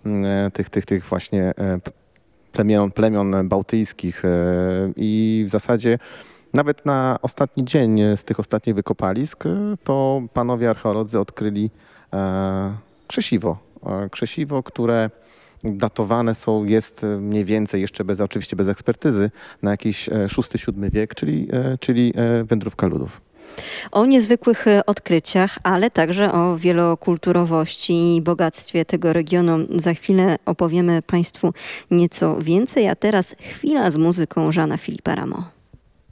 tych właśnie plemion bałtyjskich i w zasadzie nawet na ostatni dzień z tych ostatnich wykopalisk to panowie archeolodzy odkryli krzesiwo. Krzesiwo, które datowane jest mniej więcej jeszcze oczywiście bez ekspertyzy na jakiś VI-VII wiek, czyli wędrówka ludów. O niezwykłych odkryciach, ale także o wielokulturowości i bogactwie tego regionu za chwilę opowiemy Państwu nieco więcej, a teraz chwila z muzyką Jeana-Philippe Rameau.